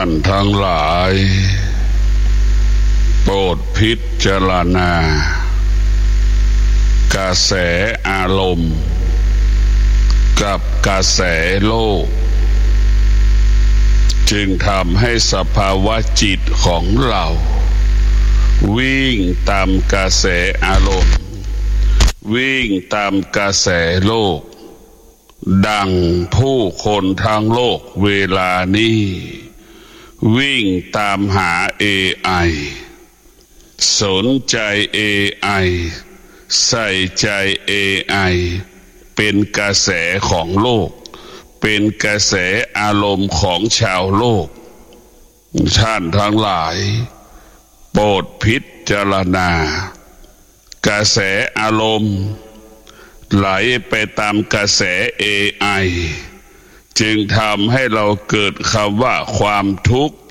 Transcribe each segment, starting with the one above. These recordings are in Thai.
านทั้งหลายโปรดพิจารณากระแสอารมณ์กับกระแสโลกจึงทำให้สภาวะจิตของเราวิ่งตามกระแสอารมณ์วิ่งตามกระแสโลกดังผู้คนทั้งโลกเวลานี้วิ่งตามหา AI สนใจ AI ใส่ใจ AI เป็นกระแสของโลกเป็นกระแสอารมณ์ของชาวโลกท่านทั้งหลายโปรดพิจารณากระแสอารมณ์ไหลไปตามกระแส AI จึงทำให้เราเกิดคำว่าความทุกข์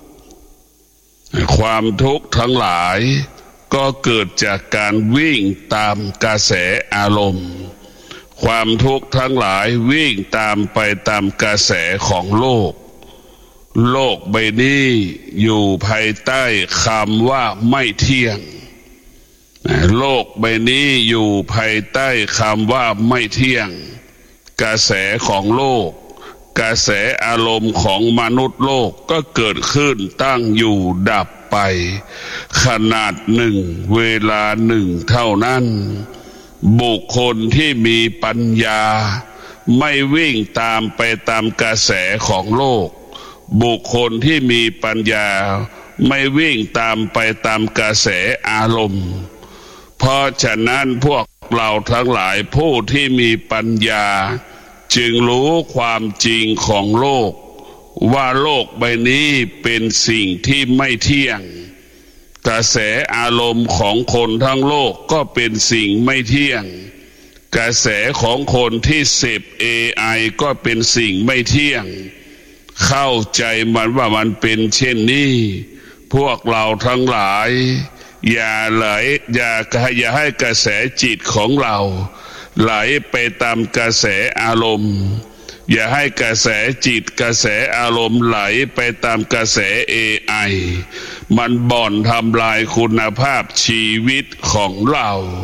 ทั้งหลายก็เกิดจากการวิ่งตามกระแสอารมณ์ความทุกข์ทั้งหลายวิ่งตามไปตามกระแสของโลกใบนี้อยู่ภายใต้คำว่าไม่เที่ยงโลกใบนี้อยู่ภายใต้คำว่าไม่เที่ยงกระแสของโลกกระแสอารมณ์ของมนุษย์โลกก็เกิดขึ้นตั้งอยู่ดับไปขนาดหนึ่งเวลาหนึ่งเท่านั้นบุคคลที่มีปัญญาไม่วิ่งตามไปตามกระแสของโลกบุคคลที่มีปัญญาไม่วิ่งตามไปตามกระแสอารมณ์เพราะฉะนั้นพวกเราทั้งหลายผู้ที่มีปัญญาจึงรู้ความจริงของโลกว่าโลกใบนี้เป็นสิ่งที่ไม่เที่ยงกระแสอารมณ์ของคนทั้งโลกก็เป็นสิ่งไม่เที่ยงกระแสของคนที่เสพ AI ก็เป็นสิ่งไม่เที่ยงเข้าใจมันว่ามันเป็นเช่นนี้พวกเราทั้งหลายอย่าให้กระแสจิตของเราไหลไปตามกระแสอารมณ์อย่าให้กระแสจิตกระแสอารมณ์ไหลไปตามกระแส AI มันบ่อนทำลายคุณภาพชีวิตของเรา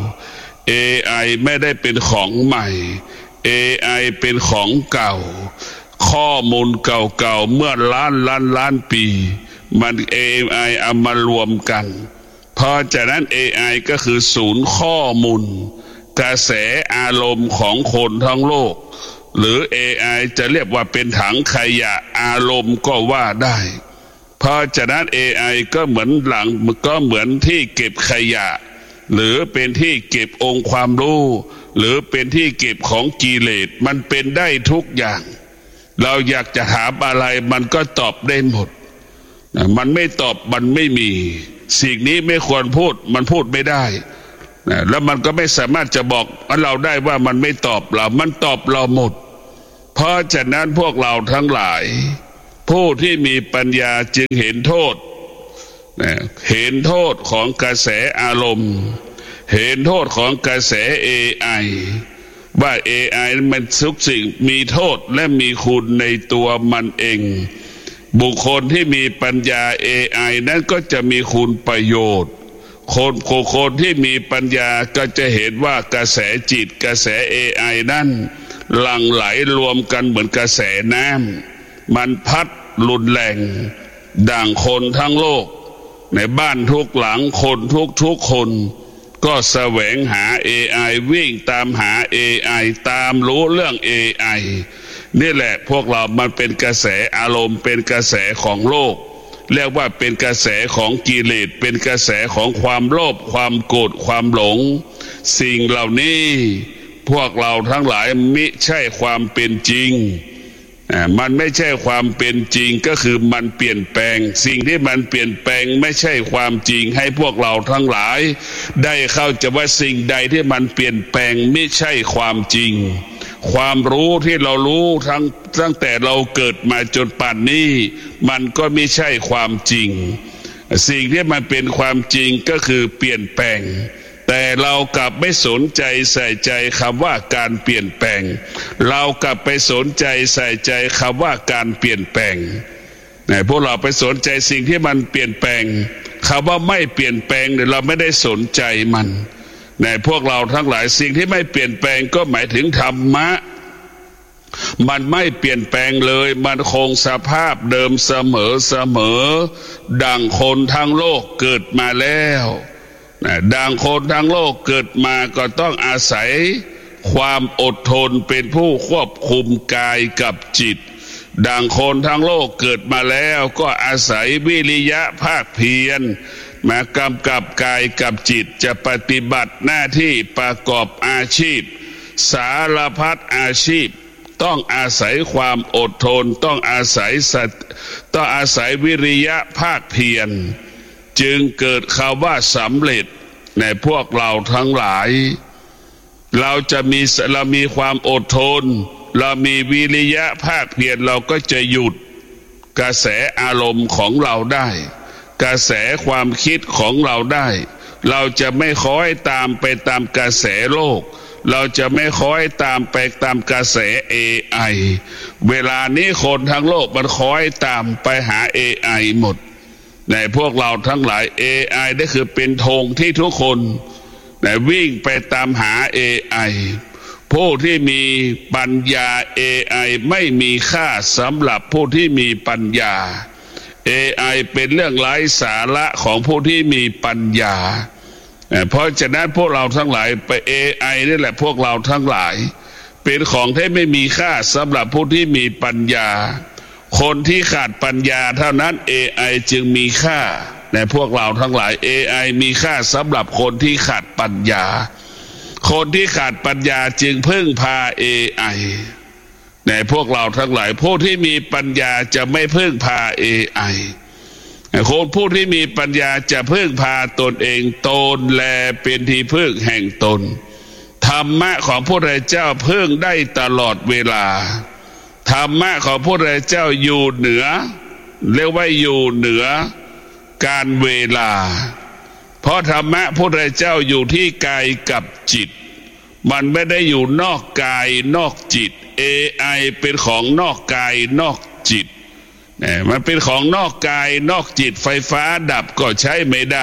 AI ไม่ได้เป็นของใหม่ AI เป็นของเก่าข้อมูลเก่าๆเมื่อล้านปีมัน AI เอามารวมกันเพราะฉะนั้น AI ก็คือศูนย์ข้อมูลกระแสอารมณ์ของคนทั้งโลกหรือ AI จะเรียกว่าเป็นถังขยะอารมณ์ก็ว่าได้เพราะฉะนั้น AI ก็เหมือนที่เก็บขยะหรือเป็นที่เก็บองค์ความรู้หรือเป็นที่เก็บของกิเลสมันเป็นได้ทุกอย่างเราอยากจะถามอะไรมันก็ตอบได้หมดมันไม่ตอบมันไม่มีสิ่งนี้ไม่ควรพูดมันพูดไม่ได้แล้วมันก็ไม่สามารถจะบอกเราได้ว่ามันไม่ตอบเรามันตอบเราหมดเพราะฉะนั้นพวกเราทั้งหลายผู้ที่มีปัญญาจึงเห็นโทษของกระแสอารมณ์เห็นโทษของกระแส AI ว่า AI มันทุกสิ่งมีโทษและมีคุณในตัวมันเองบุคคลที่มีปัญญา AI นั้นก็จะมีคุณประโยชน์คนที่มีปัญญาก็จะเห็นว่ากระแสจิตกระแส AI นั้นหลั่งไหลรวมกันเหมือนกระแสน้ำมันพัดรุนแรงดังคนทั้งโลกในบ้านทุกหลังคนทุกคนก็แสวงหา AI วิ่งตามหา AI ตามรู้เรื่อง AI นี่แหละพวกเรามันเป็นกระแสอารมณ์เป็นกระแสของโลกเรียกว่าเป็นกระแสของกิเลสเป็นกระแสของความโลภความโกรธความหลงสิ่งเหล่านี้พวกเราทั้งหลายมิใช่ความเป็นจริงมันไม่ใช่ความเป็นจริงก็คือมันเปลี่ยนแปลงสิ่งที่มันเปลี่ยนแปลงไม่ใช่ความจริงให้พวกเราทั้งหลายได้เข้าใจว่าสิ่งใดที่มันเปลี่ยนแปลงไม่ใช่ความจริงความรู้ที่เรารู้ตั้งแต่เราเกิดมาจนป่านนี้มันก็ไม่ใช่ความจริงสิ่งที่มันเป็นความจริงก็คือเปลี่ยนแปลงแต่เรากลับไม่สนใจใส่ใจคำว่าการเปลี่ยนแปลงเรากลับไปสนใจใส่ใจคำว่าการเปลี่ยนแปลงพวกเราไปสนใจสิ่งที่มันเปลี่ยนแปลงคำว่าไม่เปลี่ยนแปลงเนี่ยเราไม่ได้สนใจมันพวกเราทั้งหลายสิ่งที่ไม่เปลี่ยนแปลงก็หมายถึงธรรมะมันไม่เปลี่ยนแปลงเลยมันคงสภาพเดิมเสมอดังคนทั้งโลกเกิดมาแล้วดังคนทั้งโลกเกิดมาก็ต้องอาศัยความอดทนเป็นผู้ควบคุมกายกับจิตดังคนทั้งโลกเกิดมาแล้วก็อาศัยวิริยะภาคเพียรมากำกับกายกับจิตจะปฏิบัติหน้าที่ประกอบอาชีพสารพัดอาชีพต้องอาศัยความอดทนต้องอาศัยวิริยะภาคเพียรจึงเกิดคำว่าสำเร็จในพวกเราทั้งหลายเรามีความอดทนเรามีวิริยะภาคเพียรเราก็จะหยุดกระแสอารมณ์ของเราได้กระแสความคิดของเราได้เราจะไม่คอยตามไปตามกระแสโลกเราจะไม่คอยตามไปตามกระแส AI เวลานี้คนทั้งโลกมันคอยตามไปหา AI หมดในพวกเราทั้งหลาย AI ได้คือเป็นธงที่ทุกคนวิ่งไปตามหา AI ผู้ที่มีปัญญา AI ไม่มีค่าสำหรับผู้ที่มีปัญญา AI เป็นเรื่องไร้สาระของผู้ที่มีปัญญาเพราะฉะนั้นพวกเราทั้งหลายไป AI นี่แหละพวกเราทั้งหลายเป็นของที่ไม่มีค่าสำหรับผู้ที่มีปัญญาคนที่ขาดปัญญาเท่านั้น AI จึงมีค่าในพวกเราทั้งหลาย AI มีค่าสำหรับคนที่ขาดปัญญาคนที่ขาดปัญญาจึงพึ่งพา AI ในพวกเราทั้งหลายผู้ที่มีปัญญาจะไม่พึ่งพา AI คนผู้ที่มีปัญญาจะพึ่งพาตนเองตนแลเป็นที่พึ่งแห่งตนธรรมะของพระพุทธเจ้าพึ่งได้ตลอดเวลาธรรมะของพระพุทธเจ้าอยู่เหนือเรียกว่าอยู่เหนือการเวลาเพราะธรรมะพระพุทธเจ้าอยู่ที่กายกับจิตมันไม่ได้อยู่นอกกายนอกจิต AI เป็นของนอกกายนอกจิตมันเป็นของนอกกายนอกจิตไฟฟ้าดับก็ใช้ไม่ได้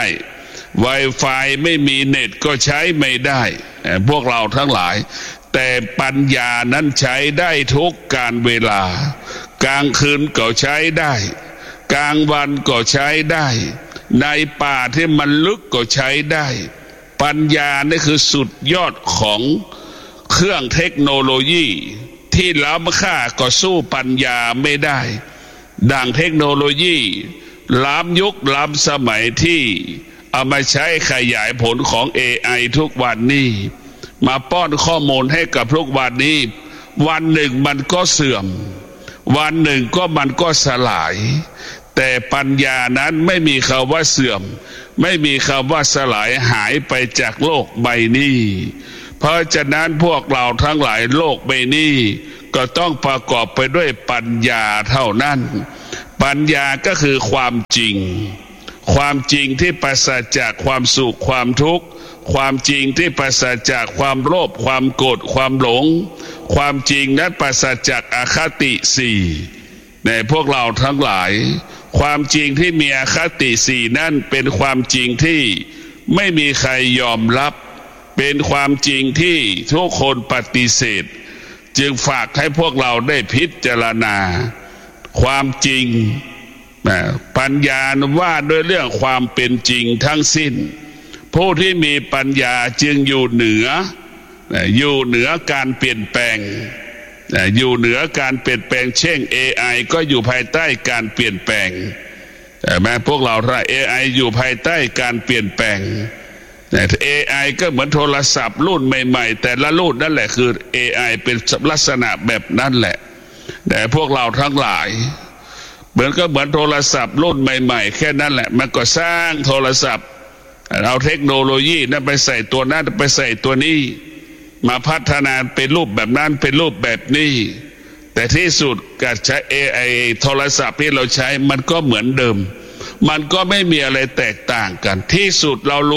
Wi-Fi ไม่มีเน็ตก็ใช้ไม่ได้พวกเราทั้งหลายแต่ปัญญานั้นใช้ได้ทุกการเวลากลางคืนก็ใช้ได้กลางวันก็ใช้ได้ในป่าที่มันลึกก็ใช้ได้ปัญญานี่คือสุดยอดของเครื่องเทคโนโลยีที่ล้ำค่าก็สู้ปัญญาไม่ได้ดังเทคโนโลยีล้ำยุคล้ำสมัยที่เอามาใช้ขยายผลของ AI ทุกวันนี้มาป้อนข้อมูลให้กับทุกวันนี้วันหนึ่งมันก็เสื่อมวันหนึ่งก็มันก็สลายแต่ปัญญานั้นไม่มีคำว่าเสื่อมไม่มีคำว่าสลายหายไปจากโลกใบนี้เพราะฉะนั้นพวกเราทั้งหลายโลกใบนี้ก็ต้องประกอบไปด้วยปัญญาเท่านั้นปัญญาก็คือความจริงความจริงที่ปราศจากความสุขความทุกข์ความจริงที่ปราศจากความโลภความโกรธความหลงความจริงนั้นปราศจากอคติสี่ในพวกเราทั้งหลายความจริงที่มีอคติสี่นั่นเป็นความจริงที่ไม่มีใครยอมรับเป็นความจริงที่ทุกคนปฏิเสธจึงฝากให้พวกเราได้พิจารณาความจริงปัญญาว่าด้วยเรื่องความเป็นจริงทั้งสิ้นผู้ที่มีปัญญาจึงอยู่เหนือการเปลี่ยนแปลงอยู่เหนือการเปลี่ยนแปลงเช่น AI ก็อยู่ภายใต้การเปลี่ยนแปลงแม้พวกเราถ้า AI อยู่ภายใต้การเปลี่ยนแปลงแต่ AI ก็เหมือนโทรศัพท์รุ่นใหม่ๆแต่ละรุ่นนั่นแหละคือ AI เป็นลักษณะแบบนั้นแหละแต่พวกเราทั้งหลายเหมือนโทรศัพท์รุ่นใหม่ๆแค่นั้นแหละมันก็สร้างโทรศัพท์เอาเทคโนโลยีนั้นไปใส่ตัวนั้นไปใส่ตัวนี้มาพัฒนาเป็นรูปแบบนั้นเป็นรูปแบบนี้แต่ที่สุดการใช้ AI โทรศัพท์ที่เราใช้มันก็เหมือนเดิมมันก็ไม่มีอะไรแตกต่างกันที่สุดเรา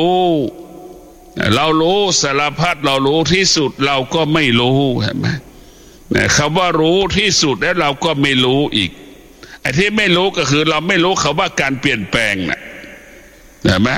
รู้สารพัดเรารู้ที่สุดเราก็ไม่รู้เห็นไหมคำว่ารู้ที่สุดแล้วเราก็ไม่รู้อีกไอ้ที่ไม่รู้ก็คือเราไม่รู้เขาว่าการเปลี่ยนแปลงน่ะเห็นไหม